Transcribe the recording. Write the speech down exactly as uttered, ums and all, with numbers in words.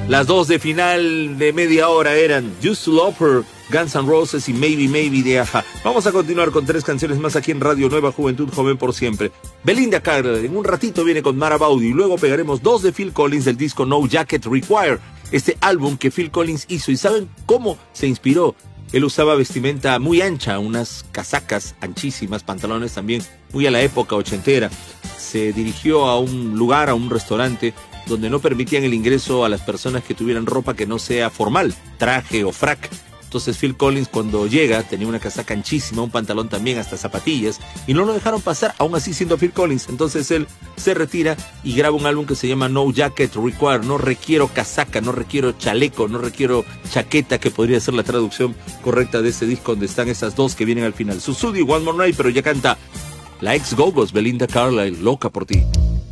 Las dos de final de media hora eran Used to Love Her, Guns N' Roses y Maybe Maybe de Aja. Vamos a continuar con tres canciones más aquí en Radio Nueva Juventud Joven por Siempre. Belinda Carlisle en un ratito viene con Mara Baudy y luego pegaremos dos de Phil Collins del disco No Jacket Required, este álbum que Phil Collins hizo. ¿Y saben cómo se inspiró? Él usaba vestimenta muy ancha, unas casacas anchísimas, pantalones también muy a la época ochentera. Se dirigió a un lugar, a un restaurante, donde no permitían el ingreso a las personas que tuvieran ropa que no sea formal, traje o frac. Entonces Phil Collins cuando llega tenía una casaca anchísima, un pantalón también, hasta zapatillas, y no lo dejaron pasar, aún así siendo Phil Collins. Entonces él se retira y graba un álbum que se llama No Jacket Required, no requiero casaca, no requiero chaleco, no requiero chaqueta, que podría ser la traducción correcta de ese disco, donde están esas dos que vienen al final. Susudi, One More Night, pero ya canta la ex Go-Go's Belinda Carlisle, Loca por ti.